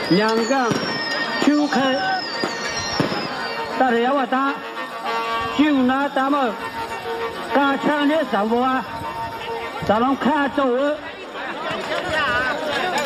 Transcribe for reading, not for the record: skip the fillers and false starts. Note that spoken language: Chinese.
两杠秋开，大家要打，就拿咱们加强烈上步啊，咱们看走。